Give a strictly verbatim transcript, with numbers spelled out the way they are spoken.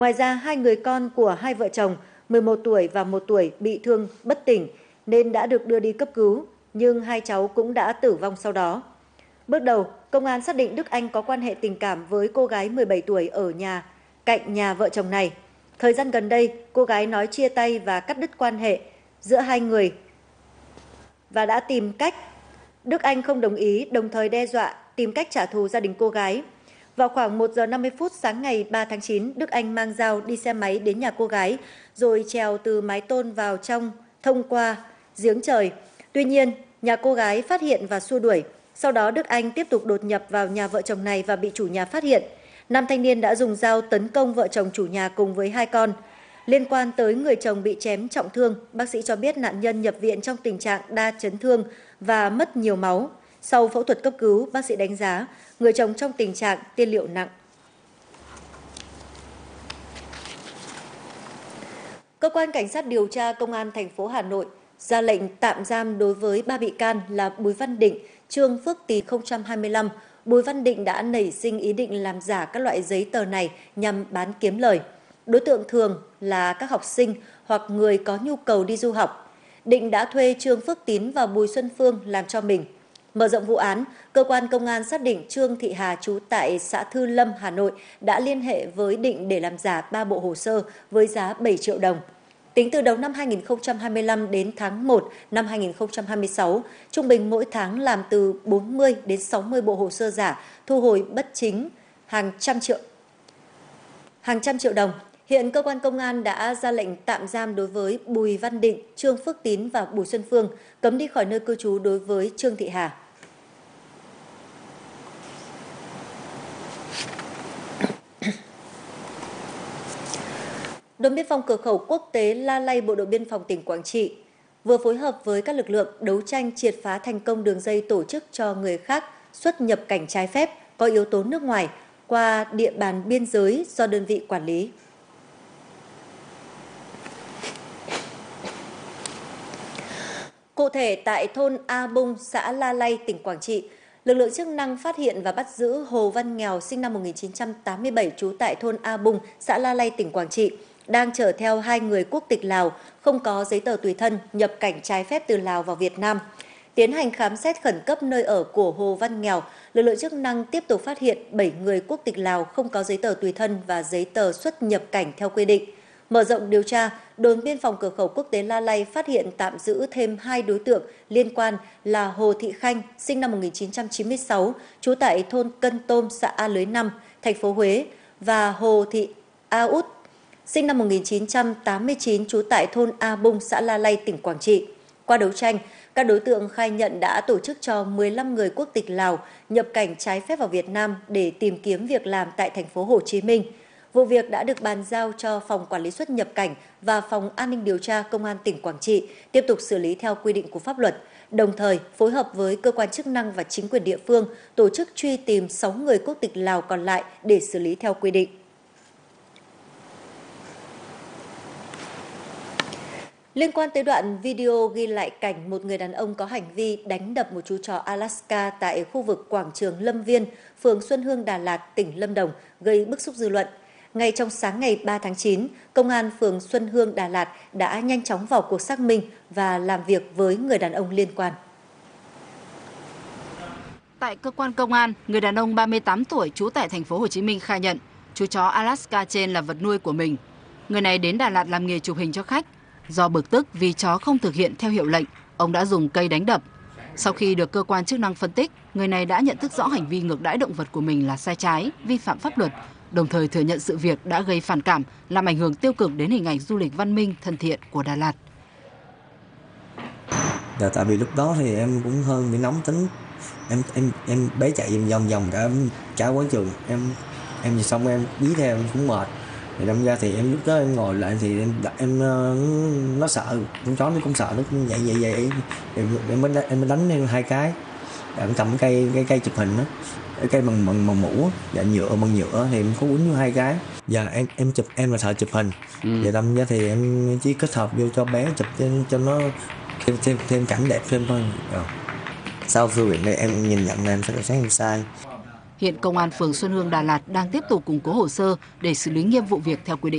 Ngoài ra, hai người con của hai vợ chồng mười một tuổi và một tuổi bị thương bất tỉnh nên đã được đưa đi cấp cứu, nhưng hai cháu cũng đã tử vong sau đó. Bước đầu, công an xác định Đức Anh có quan hệ tình cảm với cô gái mười bảy tuổi ở nhà cạnh nhà vợ chồng này. Thời gian gần đây, cô gái nói chia tay và cắt đứt quan hệ giữa hai người và đã tìm cách. Đức Anh không đồng ý, đồng thời đe dọa tìm cách trả thù gia đình cô gái. Vào khoảng một giờ năm mươi phút sáng ngày ba tháng chín, Đức Anh mang dao đi xe máy đến nhà cô gái, rồi trèo từ mái tôn vào trong thông qua giếng trời. Tuy nhiên, nhà cô gái phát hiện và xua đuổi. Sau đó Đức Anh tiếp tục đột nhập vào nhà vợ chồng này và bị chủ nhà phát hiện. Nam thanh niên đã dùng dao tấn công vợ chồng chủ nhà cùng với hai con. Liên quan tới người chồng bị chém trọng thương, bác sĩ cho biết nạn nhân nhập viện trong tình trạng đa chấn thương và mất nhiều máu. Sau phẫu thuật cấp cứu, bác sĩ đánh giá người chồng trong tình trạng tiên liệu nặng. Cơ quan Cảnh sát điều tra Công an thành phố Hà Nội ra lệnh tạm giam đối với ba bị can là Bùi Văn Định, Trương Phước Tín. Năm hai nghìn không trăm hai mươi lăm, Bùi Văn Định đã nảy sinh ý định làm giả các loại giấy tờ này nhằm bán kiếm lời. Đối tượng thường là các học sinh hoặc người có nhu cầu đi du học. Định đã thuê Trương Phước Tín và Bùi Xuân Phương làm cho mình. Mở rộng vụ án, cơ quan công an xác định Trương Thị Hà trú tại xã Thư Lâm, Hà Nội đã liên hệ với Định để làm giả ba bộ hồ sơ với giá bảy triệu đồng. Tính từ đầu năm hai nghìn không trăm hai mươi lăm đến tháng một năm hai nghìn không trăm hai mươi sáu, trung bình mỗi tháng làm từ bốn mươi đến sáu mươi bộ hồ sơ giả, thu hồi bất chính hàng trăm triệu hàng trăm triệu đồng. Hiện cơ quan công an đã ra lệnh tạm giam đối với Bùi Văn Định, Trương Phước Tín và Bùi Xuân Phương, cấm đi khỏi nơi cư trú đối với Trương Thị Hà. Đồn biên phòng cửa khẩu quốc tế La Lay, Bộ đội biên phòng tỉnh Quảng Trị vừa phối hợp với các lực lượng đấu tranh triệt phá thành công đường dây tổ chức cho người khác xuất nhập cảnh trái phép có yếu tố nước ngoài qua địa bàn biên giới do đơn vị quản lý. Cụ thể, tại thôn A Bung, xã La Lay, tỉnh Quảng Trị, lực lượng chức năng phát hiện và bắt giữ Hồ Văn Nghèo, sinh năm một nghìn chín trăm tám mươi bảy, trú tại thôn A Bung, xã La Lay, tỉnh Quảng Trị, đang chở theo hai người quốc tịch Lào, không có giấy tờ tùy thân, nhập cảnh trái phép từ Lào vào Việt Nam. Tiến hành khám xét khẩn cấp nơi ở của Hồ Văn Nghèo, lực lượng chức năng tiếp tục phát hiện bảy người quốc tịch Lào không có giấy tờ tùy thân và giấy tờ xuất nhập cảnh theo quy định. Mở rộng điều tra, đồn biên phòng cửa khẩu quốc tế La Lay phát hiện tạm giữ thêm hai đối tượng liên quan là Hồ Thị Khanh, sinh năm một nghìn chín trăm chín mươi sáu, trú tại thôn Cân Tôm, xã A Lưới năm, thành phố Huế, và Hồ Thị A Út, sinh năm một nghìn chín trăm tám mươi chín, trú tại thôn A Bung, xã La Lay, tỉnh Quảng Trị. Qua đấu tranh, các đối tượng khai nhận đã tổ chức cho mười lăm người quốc tịch Lào nhập cảnh trái phép vào Việt Nam để tìm kiếm việc làm tại thành phố Hồ Chí Minh. Vụ việc đã được bàn giao cho Phòng Quản lý xuất nhập cảnh và Phòng An ninh điều tra Công an tỉnh Quảng Trị tiếp tục xử lý theo quy định của pháp luật, đồng thời phối hợp với cơ quan chức năng và chính quyền địa phương tổ chức truy tìm sáu người quốc tịch Lào còn lại để xử lý theo quy định. Liên quan tới đoạn video ghi lại cảnh một người đàn ông có hành vi đánh đập một chú chó Alaska tại khu vực quảng trường Lâm Viên, phường Xuân Hương, Đà Lạt, tỉnh Lâm Đồng, gây bức xúc dư luận. Ngay trong sáng ngày ba tháng chín, Công an phường Xuân Hương, Đà Lạt đã nhanh chóng vào cuộc xác minh và làm việc với người đàn ông liên quan. Tại cơ quan công an, người đàn ông ba mươi tám tuổi trú tại thành phố Hồ Chí Minh khai nhận chú chó Alaska trên là vật nuôi của mình. Người này đến Đà Lạt làm nghề chụp hình cho khách. Do bực tức vì chó không thực hiện theo hiệu lệnh, ông đã dùng cây đánh đập. Sau khi được cơ quan chức năng phân tích, người này đã nhận thức rõ hành vi ngược đãi động vật của mình là sai trái, vi phạm pháp luật, đồng thời thừa nhận sự việc đã gây phản cảm, làm ảnh hưởng tiêu cực đến hình ảnh du lịch văn minh, thân thiện của Đà Lạt. Dạ, tại vì lúc đó thì em cũng hơi bị nóng tính, em em em bé chạy vòng vòng cả cả quán trường, em em xong em dí theo em cũng mệt. Thì đâm ra thì em lúc đó em ngồi lại thì em em nó sợ, con chó nó cũng sợ, nó cũng vậy vậy vậy em em mới em mới đánh em hai cái, em cầm cái cây cái cây chụp hình đó, cái cây bằng bằng, bằng mũ, dạ nhựa bằng nhựa thì em có quýnh vô hai cái. Dạ em em chụp em là thợ chụp hình, ừ. Vậy đâm ra thì em chỉ kết hợp vô cho bé chụp cho, cho nó thêm thêm thêm cảnh đẹp thêm thôi. Rồi. Sau sự việc này em nhìn nhận là em sẽ sáng em sai. Hiện Công an phường Xuân Hương, Đà Lạt đang tiếp tục củng cố hồ sơ để xử lý nghiêm vụ việc theo quy định.